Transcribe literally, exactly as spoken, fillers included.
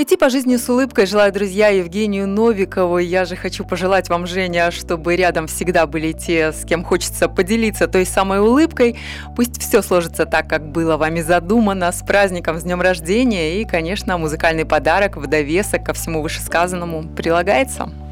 Идти по жизни с улыбкой желаю, друзья, Евгению Новикову. Я же хочу пожелать вам, Женя, чтобы рядом всегда были те, с кем хочется поделиться той самой улыбкой. Пусть все сложится так, как было вами задумано. С праздником, с днем рождения. И, конечно, музыкальный подарок в довесок ко всему вышесказанному прилагается.